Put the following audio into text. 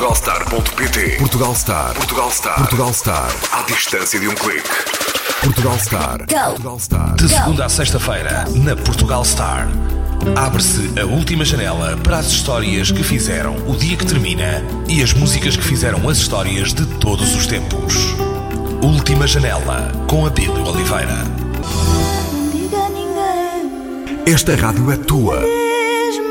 Portugalstar.pt. Portugal Star. Portugal Star. Portugal Star. À distância de um clique. Portugal Star. Portugal Star. De segunda a sexta-feira, na Portugal Star. Abre-se a última janela para as histórias que fizeram o dia que termina e as músicas que fizeram as histórias de todos os tempos. Última janela, com Abílio Oliveira. Esta rádio é tua.